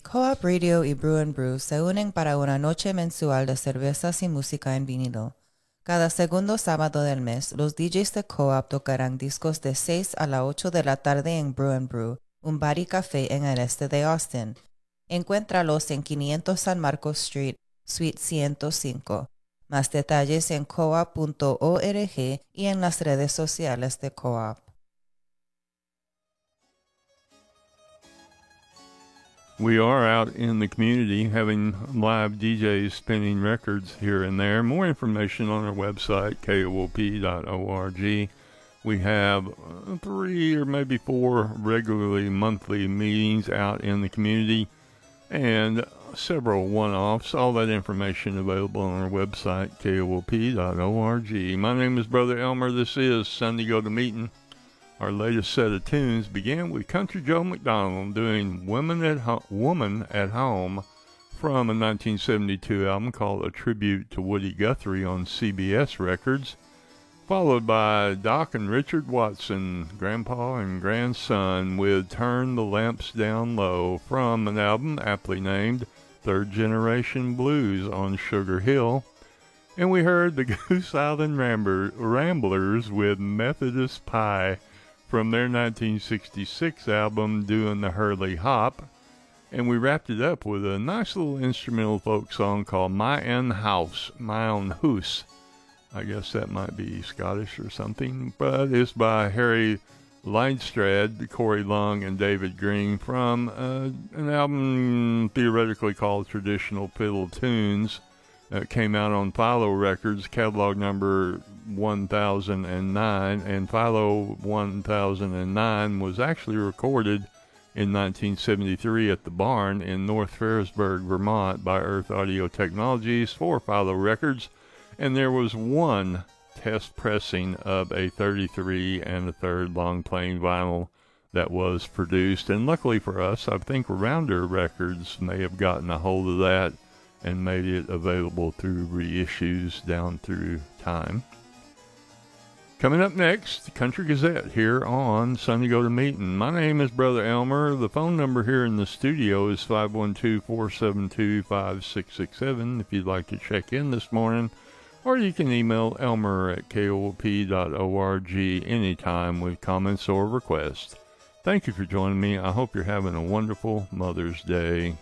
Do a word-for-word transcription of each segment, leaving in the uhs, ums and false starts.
Co-op Radio y Brew and Brew se unen para una noche mensual de cervezas y música en vinilo. Cada segundo sábado del mes, los D Js de Co-op tocarán discos de seis a las ocho de la tarde en Brew and Brew, un bar y café en el este de Austin. Encuéntralos en quinientos San Marcos Street, Suite ciento cinco. Más detalles en coop punto org y en las redes sociales de Co-op. We are out in the community having live D Js spinning records here and there. More information on our website, K O O P dot org. We have uh, three or maybe four regularly monthly meetings out in the community and several one-offs. All that information available on our website, K O O P dot org. My name is Brother Elmer. This is Sunday Go to Meeting. Our latest set of tunes began with Country Joe McDonald doing Women at Ho- Woman at Home from a nineteen seventy-two album called A Tribute to Woody Guthrie on C B S Records, followed by Doc and Richard Watson, Grandpa and Grandson, with Turn the Lamps Down Low from an album aptly named Third Generation Blues on Sugar Hill. And we heard the Goose Island Rambler- Ramblers with Methodist Pie from their nineteen sixty-six album, Doing the Hurley Hop. And we wrapped it up with a nice little instrumental folk song called My Own House, My Own House. I guess that might be Scottish or something, but it's by Harry Lindstrad, Corey Long, and David Green from uh, an album theoretically called Traditional Fiddle Tunes. It came out on Philo Records, catalog number one thousand nine, and Philo one thousand nine was actually recorded in nineteen seventy-three at the Barn in North Ferrisburg, Vermont by Earth Audio Technologies for Philo Records, and there was one test pressing of a thirty-three and a third long playing vinyl that was produced, and luckily for us, I think Rounder Records may have gotten a hold of that and made it available through reissues down through time. Coming up next, the Country Gazette here on Sunday Go to Meeting. My name is Brother Elmer. The phone number here in the studio is five one two, four seven two, five six six seven if you'd like to check in this morning. Or you can email Elmer at K O O P dot org anytime with comments or requests. Thank you for joining me. I hope you're having a wonderful Mother's Day.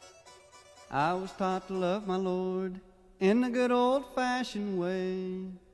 I was taught to love my Lord in the good old-fashioned way.